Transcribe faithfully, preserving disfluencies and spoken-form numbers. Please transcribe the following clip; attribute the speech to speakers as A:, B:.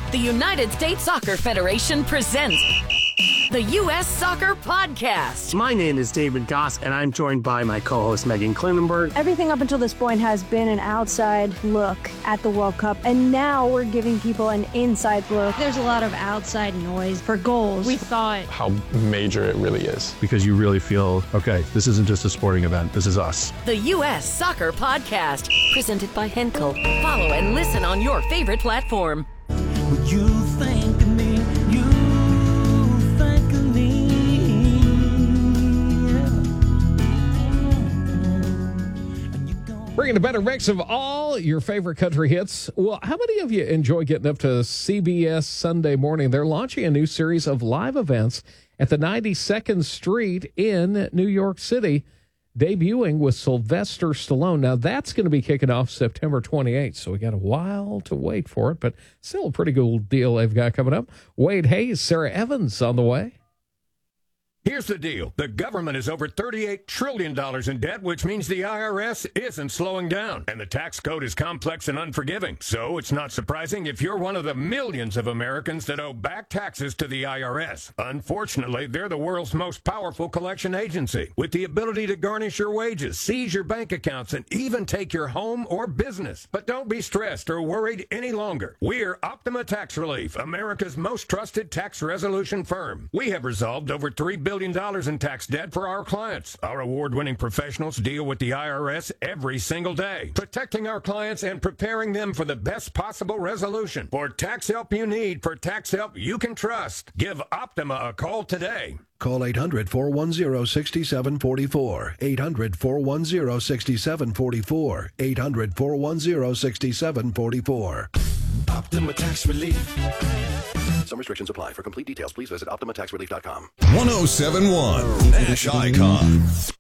A: The United States Soccer Federation presents the U S Soccer Podcast.
B: My name is David Goss, and I'm joined by my co-host Megan Klinenberg.
C: Everything up until this point has been an outside look at the World Cup, and now we're giving people an inside look.
D: There's a lot of outside noise for goals.
E: We thought
F: how major it really is.
G: Because you really feel, okay, this isn't just a sporting event, this is us.
A: The U S Soccer Podcast, presented by Henkel. Follow and listen on your favorite platform.
H: You think of me, you think of me, yeah.
I: Bringing a better mix of all your favorite country hits. Well, how many of you enjoy getting up to C B S Sunday morning? They're launching a new series of live events at the ninety-second Street in New York City, debuting with Sylvester Stallone. Now, that's going to be kicking off September twenty-eighth, so we got a while to wait for it, but still a pretty cool deal they've got coming up. Wade Hayes, Sarah Evans on the way.
J: Here's the deal. The government is over thirty-eight trillion dollars in debt, which means the I R S isn't slowing down. And the tax code is complex and unforgiving. So it's not surprising if you're one of the millions of Americans that owe back taxes to the I R S. Unfortunately, they're the world's most powerful collection agency, with the ability to garnish your wages, seize your bank accounts, and even take your home or business. But don't be stressed or worried any longer. We're Optima Tax Relief, America's most trusted tax resolution firm. We have resolved over three billion dollars in tax debt for our clients. Our award-winning professionals deal with the I R S every single day, protecting our clients and preparing them for the best possible resolution. For tax help you need, for tax help you can trust, give Optima a call today.
K: Call eight hundred, four one zero, six seven four four, eight hundred, four one zero, six seven four four, eight hundred, four one zero, six seven four four.
H: Optima Tax Relief.
K: Some restrictions apply. For complete details, please visit optima tax relief dot com.
L: one oh seven point one Nash Icon.